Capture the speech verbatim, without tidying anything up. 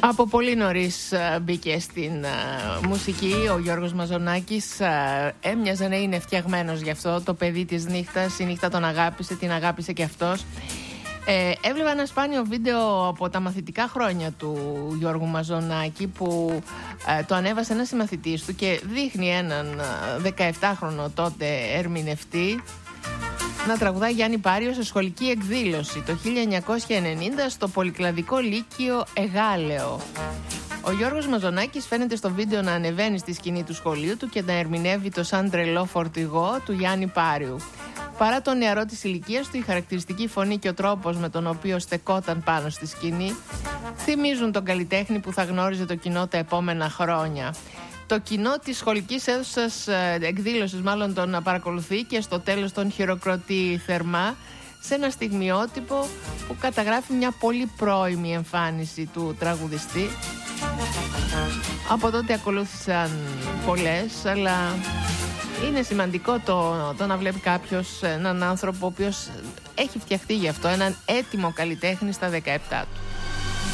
Από πολύ νωρίς μπήκε στην μουσική ο Γιώργος Μαζονάκης. Έμοιαζε να είναι φτιαγμένος γι' αυτό. Το παιδί της νύχτας, η νύχτα τον αγάπησε, την αγάπησε και αυτός. Ε, έβλεπα ένα σπάνιο βίντεο από τα μαθητικά χρόνια του Γιώργου Μαζονάκη που ε, το ανέβασε ένας συμμαθητής του και δείχνει έναν δεκαεπτάχρονο τότε ερμηνευτή να τραγουδάει Γιάννη Πάριο σε σχολική εκδήλωση το χίλια εννιακόσια ενενήντα στο Πολυκλαδικό Λύκειο Εγάλεο. Ο Γιώργος Μαζονάκης φαίνεται στο βίντεο να ανεβαίνει στη σκηνή του σχολείου του και να ερμηνεύει το σαν τρελό φορτηγό του Γιάννη Πάριου. Παρά το νεαρό της ηλικίας του, η χαρακτηριστική φωνή και ο τρόπος με τον οποίο στεκόταν πάνω στη σκηνή θυμίζουν τον καλλιτέχνη που θα γνώριζε το κοινό τα επόμενα χρόνια. Το κοινό της σχολικής αίθουσας εκδήλωσης μάλλον τον παρακολουθεί και στο τέλος τον χειροκροτεί θερμά σε ένα στιγμιότυπο που καταγράφει μια πολύ πρώιμη εμφάνιση του τραγουδιστή. Από τότε ακολούθησαν πολλές, αλλά είναι σημαντικό το, το να βλέπει κάποιος έναν άνθρωπο ο οποίος έχει φτιαχτεί γι' αυτό, έναν έτοιμο καλλιτέχνη στα δεκαεπτά του.